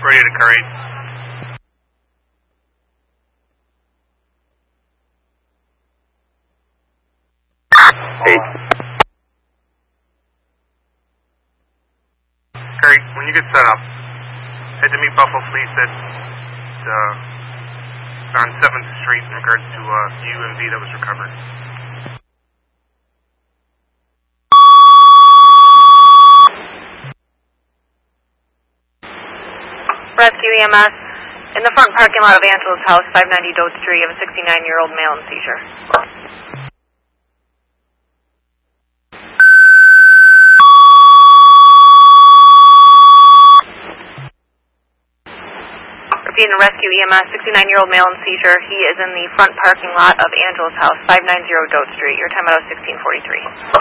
ready to curry. Hey. Curry, when you get set up, head to meet Buffalo Police at on 7th Street in regards to UMV that was recovered. Rescue EMS. In the front parking lot of Angela's house, 590 Doe Street, of a 69-year-old male in seizure. Repeating, Rescue EMS, 69-year-old male in seizure. He is in the front parking lot of Angela's house, 590 Doe Street. Your time out is 16:43.